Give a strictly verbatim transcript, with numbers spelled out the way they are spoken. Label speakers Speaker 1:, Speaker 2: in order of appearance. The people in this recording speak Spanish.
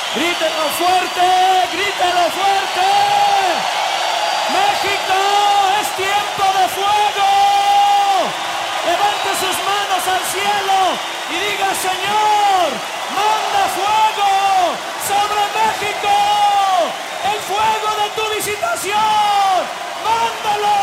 Speaker 1: Grítelo fuerte, grítelo fuerte. México, es tiempo de fuego. Levante sus manos al cielo y diga: Señor, manda fuego sobre México. El fuego de tu visitación, mándalo.